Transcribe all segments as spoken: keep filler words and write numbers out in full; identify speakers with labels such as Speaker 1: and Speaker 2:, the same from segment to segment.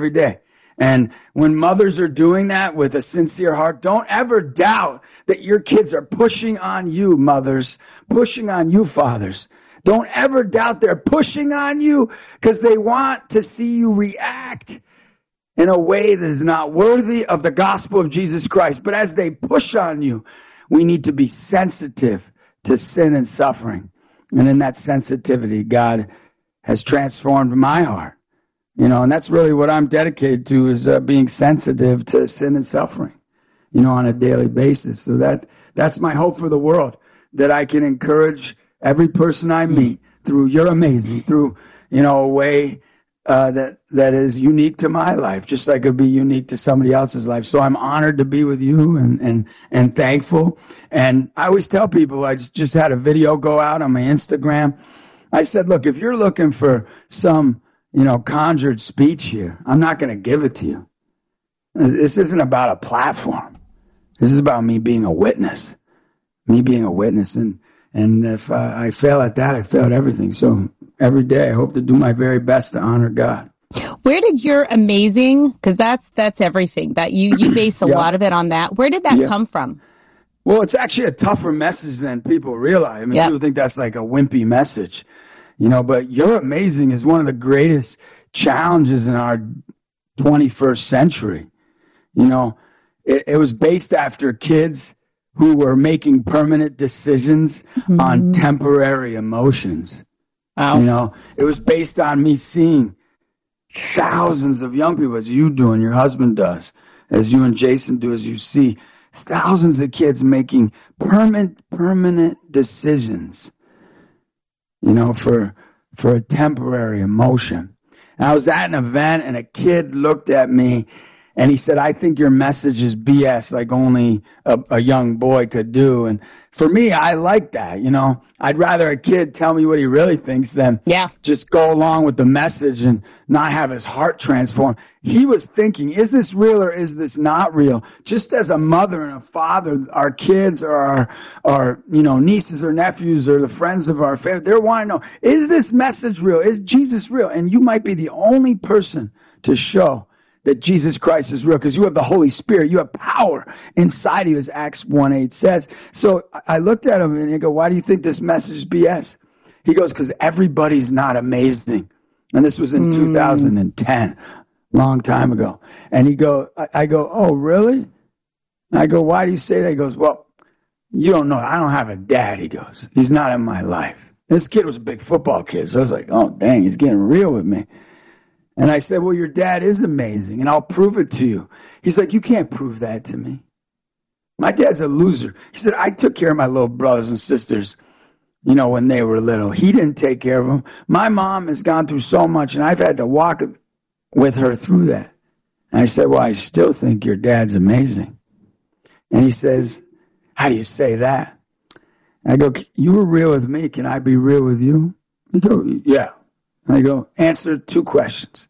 Speaker 1: every day. And when mothers are doing that with a sincere heart, don't ever doubt that your kids are pushing on you, mothers, pushing on you, fathers. Don't ever doubt they're pushing on you because they want to see you react in a way that is not worthy of the gospel of Jesus Christ. But as they push on you, we need to be sensitive to sin and suffering. And in that sensitivity, God has transformed my heart. You know, and that's really what I'm dedicated to, is uh, being sensitive to sin and suffering, you know, on a daily basis. So that that's my hope for the world, that I can encourage every person I meet through You're Amazing, through, you know, a way uh, that that is unique to my life, just like it would be unique to somebody else's life. So I'm honored to be with you and, and, and thankful. And I always tell people, I just, just had a video go out on my Instagram. I said, look, if you're looking for some, you know, conjured speech here, I'm not going to give it to you. This isn't about a platform. This is about me being a witness. Me being a witness. And, and if uh, I fail at that, I fail at everything. So every day I hope to do my very best to honor God.
Speaker 2: Where did your amazing, because that's, that's everything, that you, you base a
Speaker 1: yeah.
Speaker 2: lot of it on that. Where did that
Speaker 1: yeah.
Speaker 2: come from?
Speaker 1: Well, it's actually a tougher message than people realize. I mean,
Speaker 2: yep.
Speaker 1: people think that's like a wimpy message. You know, but You're Amazing is one of the greatest challenges in our twenty-first century. You know, it, it was based after kids who were making permanent decisions mm-hmm. on temporary emotions.
Speaker 2: Wow.
Speaker 1: You know, it was based on me seeing thousands of young people, as you do and your husband does, as you and Jason do, as you see thousands of kids making permanent, permanent decisions. You know, for for a temporary emotion. And I was at an event, and a kid looked at me, and he said, I think your message is B S, like only a, a young boy could do. And for me, I like that, you know. I'd rather a kid tell me what he really thinks than
Speaker 2: yeah.
Speaker 1: just go along with the message and not have his heart transformed. He was thinking, is this real or is this not real? Just as a mother and a father, our kids or our, our you know, nieces or nephews or the friends of our family, they want to know, is this message real? Is Jesus real? And you might be the only person to show that Jesus Christ is real, because you have the Holy Spirit. You have power inside of you, as Acts one eight says. So I looked at him and I go, why do you think this message is B S? He goes, because everybody's not amazing. And this was in mm. two thousand ten, long time ago. And he go, I, I go, oh, really? I go, why do you say that? He goes, well, you don't know. I don't have a dad, he goes. He's not in my life. This kid was a big football kid. So I was like, oh, dang, he's getting real with me. And I said, well, your dad is amazing, and I'll prove it to you. He's like, you can't prove that to me. My dad's a loser. He said, I took care of my little brothers and sisters, you know, when they were little. He didn't take care of them. My mom has gone through so much, and I've had to walk with her through that. And I said, well, I still think your dad's amazing. And he says, how do you say that? And I go, you were real with me. Can I be real with you? He go, yeah. And I go, answer two questions.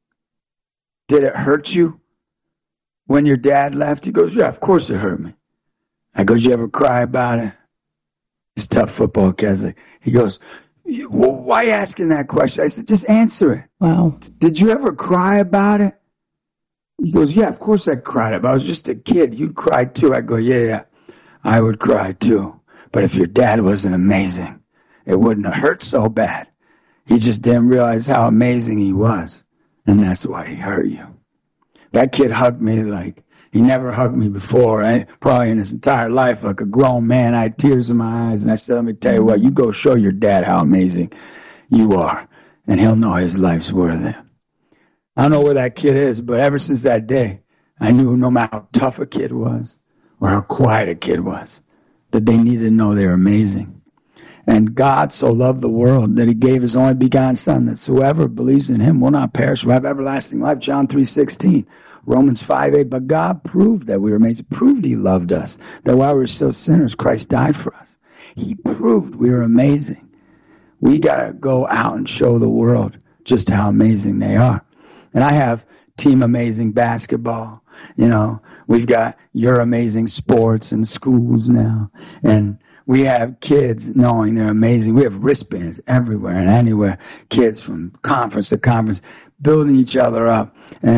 Speaker 1: Did it hurt you when your dad left? He goes, yeah, of course it hurt me. I go, did you ever cry about it? He's a tough football kid. He goes, well, why are you asking that question? I said, just answer it.
Speaker 2: Wow.
Speaker 1: Did you ever cry about it? He goes, yeah, of course I cried about it. I was just a kid. You'd cry too. I go, yeah, yeah, I would cry too. But if your dad wasn't amazing, it wouldn't have hurt so bad. He just didn't realize how amazing he was. And that's why he hurt you. That kid hugged me like he never hugged me before. Right? Probably in his entire life, like a grown man. I had tears in my eyes. And I said, let me tell you what, you go show your dad how amazing you are. And he'll know his life's worth it. I don't know where that kid is, but ever since that day, I knew no matter how tough a kid was or how quiet a kid was, that they needed to know they were amazing. And God so loved the world that he gave his only begotten son, that whoever believes in him will not perish, will have everlasting life. John three sixteen, Romans five eight. But God proved that we were amazing, proved he loved us, that while we were still sinners, Christ died for us. He proved we were amazing. We got to go out and show the world just how amazing they are. And I have Team Amazing basketball. You know, we've got Your Amazing sports in schools now. And we have kids knowing they're amazing. We have wristbands everywhere and anywhere. Kids from conference to conference building each other up. And